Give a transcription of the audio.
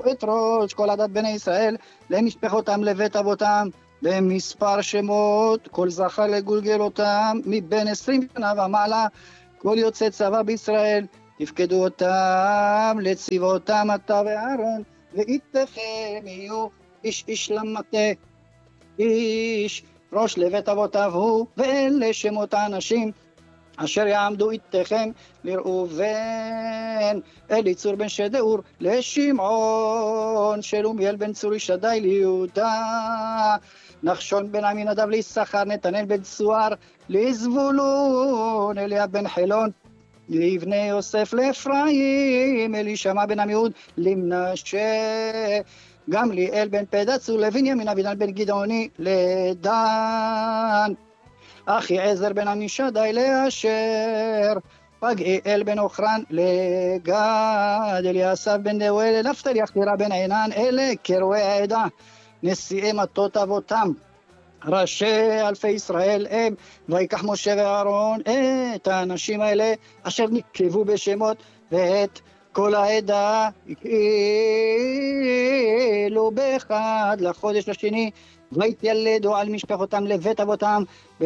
את ראש כל עדת בני ישראל למשפחותם לבית אבותם, במספר שמות, כל זכר לגולגל אותם, מבין 20 שנה ומעלה, כל יוצא צבא בישראל, תפקדו אותם לצבאותם אתה ואהרון, ואיתכם יהיו איש איש למטה, איש ראש לבית אבותיו הוא, ואלה שמות האנשים אשר יעמדו איתכם, לראובן אליצור בן שדאור, לשמעון שלומיאל בן צורי שדי, ליהודה נחשון בן עמינדב, ליששכר נתנאל בן צוהר, לזבולון אליאב בן חילון, לבני יוסף לאפרים אלישמע בן עמיהוד, למנשה גמליאל בן פדץ, ולבנימין אבינעם בן גדעוני, לדן אחיעזר בן עמישדי, לאשר פגעיאל בן אוכרן, לגד אליאסף בן דאואל, לנפתלי יחתירה בן עינן, אלה קרואי העדה נשיאי מטות אבותם, ראשי אלפי ישראל הם. ויקח משה ואהרון את האנשים האלה אשר נקבו בשמות, ואת כל העדה הקהילו באחד לחודש השני, ויתיילדו על משפחותם לבית אבותם